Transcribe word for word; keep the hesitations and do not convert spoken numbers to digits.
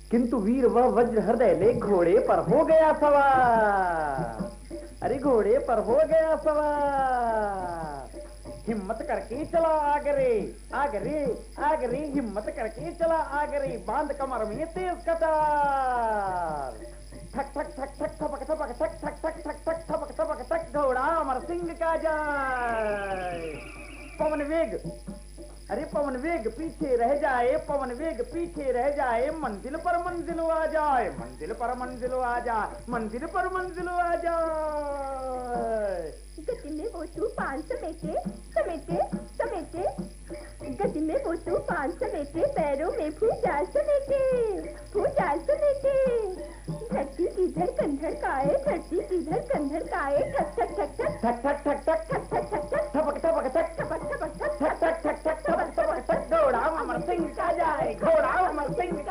किंतु वीर वह वज्र हृदय ले घोड़े पर हो गया सवार। अरे घोड़े पर हो गया सवार, हिम्मत करके चला आगरे आगरे आगरे, हिम्मत करके चला आगरे, बांध कमर में तेज कतार। ठक ठक ठक ठक थपक थपक ठक ठक ठक ठक ठक थपक थपक ठक, घोड़ा अमर सिंह का जाए। पवन वेग, अरे पवन वेग पीछे रह जाए, पवन वेग पीछे रह जाए, मंजिल पर मंजिल आ जाए, मंजिल पर मंजिल आ जाए, मंजिल पर मंजिल आ जाए। गति में वो तूफान समेटे समेटे समेटे, गति में वो तूफान समेटे, पैरों में भूचाल समेटे भूचाल समेटे। धरती की धड़कन धड़काए, धरती की धड़कन धड़काए, ठक ठक ठक ठक ठक ठक ठक ठक ठक ठक ठक ठक ठपक ठपक ठक ठपक ठपक ठक ठक ठक ठक ठक ठपक ठपक ठक, घोड़ा अमर सिंह का जाए, घोड़ा अमर सिंह